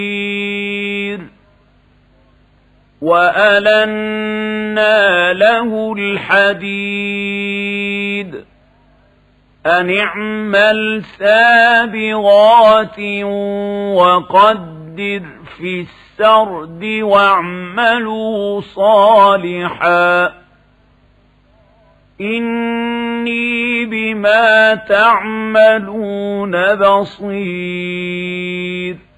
وألنا له الحديد أن اعمل سابغات وقدر في السرد واعملوا صالحا إني بما تعملون بصير